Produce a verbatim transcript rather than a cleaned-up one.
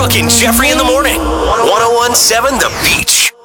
Brooke and Jeffrey in the morning. ten seventeen The Beach.